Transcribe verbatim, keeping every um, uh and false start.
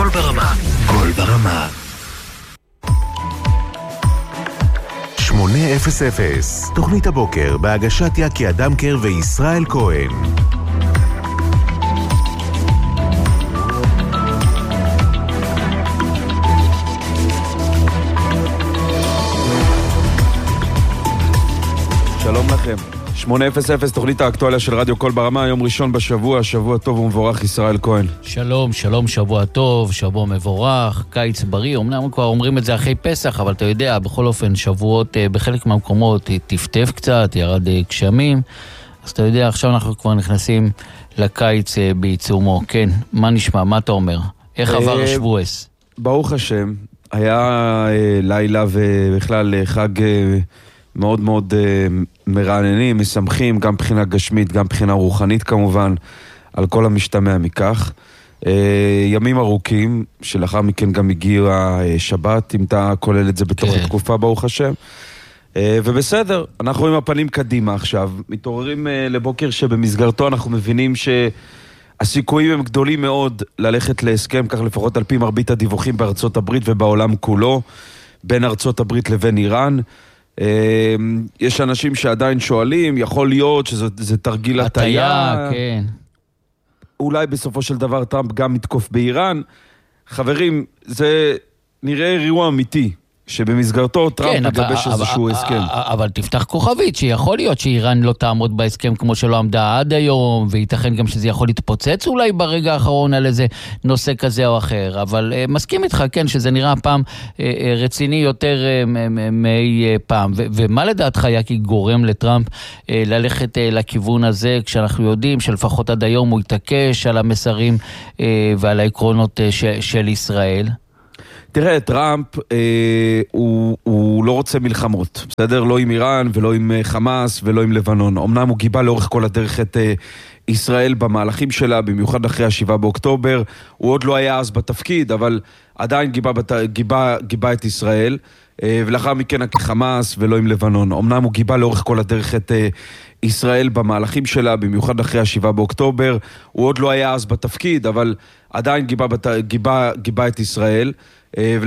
ברמה. גול ברמה. שמונה אפס אפס, תוכנית הבוקר בהגשת יקי אדמקר וישראל כהן. שלום לכם. שמונה אפס אפס, תוכנית האקטואליה של רדיו קול ברמה, יום ראשון בשבוע, שבוע טוב ומבורך, ישראל כהן. שלום, שלום, שבוע טוב, שבוע מבורך, קיץ בריא, אמנם כבר אומרים את זה אחרי פסח, אבל אתה יודע, בכל אופן, שבועות בחלק מהמקומות טפטף קצת, ירד גשמים, אז אתה יודע, עכשיו אנחנו כבר נכנסים לקיץ בעיצומו. כן, מה נשמע, מה אתה אומר? איך עבר השבועס? ברוך השם, היה לילה ובכלל חג מאוד מאוד מרעננים, משמחים, גם בחינה גשמית, גם בחינה רוחנית כמובן, על כל המשתמע מכך. ימים ארוכים, שלאחר מכן גם הגיע שבת, אם אתה כולל את זה בתוך כן. התקופה, ברוך השם. ובסדר, אנחנו עם הפנים קדימה עכשיו, מתעוררים לבוקר שבמסגרתו אנחנו מבינים שהסיכויים הם גדולים מאוד ללכת להסכם, כך לפחות על פי מרבית הדיווחים בארצות הברית ובעולם כולו, בין ארצות הברית לבין איראן. יש אנשים שעדיין שואלים, יכול להיות שזה תרגיל הטעיה, כן. אולי בסופו של דבר טראמפ גם מתקוף באיראן. חברים, זה נראה אירוע אמיתי, שבמסגרתו טראמפ מגבש איזשהו הסכם. אבל תפתח כוכבית, שיכול להיות שאיראן לא תעמוד בהסכם כמו שלא עמדה עד היום, וייתכן גם שזה יכול להתפוצץ אולי ברגע האחרון על איזה נושא כזה או אחר, אבל מסכים איתך, כן, שזה נראה פעם רציני יותר מאי פעם. ומה לדעתך יקי גורם לטראמפ ללכת לכיוון הזה, כשאנחנו יודעים שלפחות עד היום הוא יתעקש על המסרים ועל העקרונות של ישראל? תראה, טראמפ אה, הוא, הוא לא רוצה מלחמות, בסדר? לא עם איראן ולא עם חמאס ולא עם לבנון. אמנם הוא גיבה לאורך כל הדרך את אה, ישראל במהלכים שלה, במיוחד אחרי השבעה באוקטובר. הוא עוד לא היה אז בתפקיד, אבל עדיין גיבה, בת... גיבה, גיבה את ישראל, אה, ולאחר מכן חמאס ולא עם לבנון. אמנם הוא גיבה לאורך כל הדרך את אה, ישראל במהלכים שלה, במיוחד אחרי השבעה באוקטובר. הוא עוד לא היה אז בתפקיד, אבל עדיין גיבה, בת... גיבה, גיבה את ישראל.